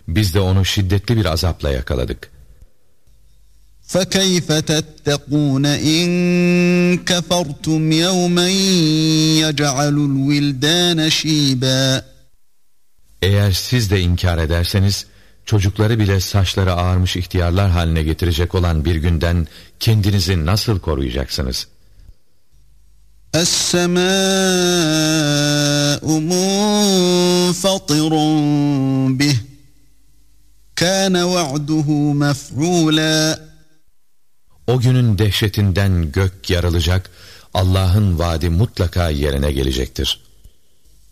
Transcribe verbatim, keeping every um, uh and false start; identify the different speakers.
Speaker 1: Biz de onu şiddetli bir azapla yakaladık.
Speaker 2: فَكَيْفَ تَتَّقُونَ اِنْ كَفَرْتُمْ يَوْمًا يَجْعَلُ الْوِلْدَانَ شِيبًا.
Speaker 1: Eğer siz de inkar ederseniz, çocukları bile saçları ağarmış ihtiyarlar haline getirecek olan bir günden kendinizi nasıl koruyacaksınız?
Speaker 2: Es-semâ'u munfatirun bih. Kâne va'duhu mef'ûlâ.
Speaker 1: O günün dehşetinden gök yarılacak, Allah'ın vaadi mutlaka yerine gelecektir.